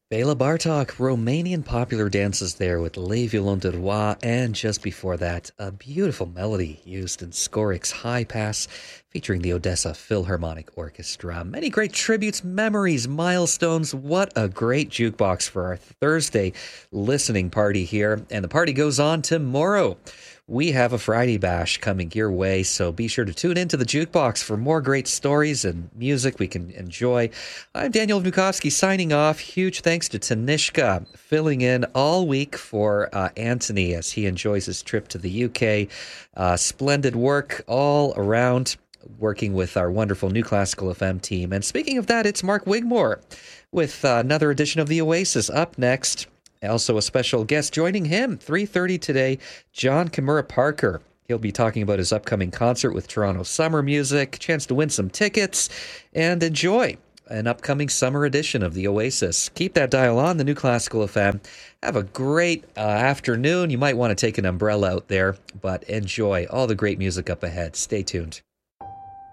Bela Bartok, Romanian popular dances there with Les Violons de Roi, and just before that, a beautiful melody used in Skorik's High Pass, featuring the Odessa Philharmonic Orchestra. Many great tributes, memories, milestones. What a great jukebox for our Thursday listening party here. And the party goes on tomorrow. We have a Friday Bash coming your way, so be sure to tune into the Jukebox for more great stories and music we can enjoy. I'm Daniel Vnukovsky signing off. Huge thanks to Tanishka filling in all week for Anthony as he enjoys his trip to the UK. Splendid work all around, working with our wonderful New Classical FM team. And speaking of that, it's Mark Wigmore with another edition of The Oasis up next. Also a special guest joining him, 3:30 today, John Kimura Parker. He'll be talking about his upcoming concert with Toronto Summer Music, chance to win some tickets, and enjoy an upcoming summer edition of The Oasis. Keep that dial on, the New Classical FM. Have a great afternoon. You might want to take an umbrella out there, but enjoy all the great music up ahead. Stay tuned.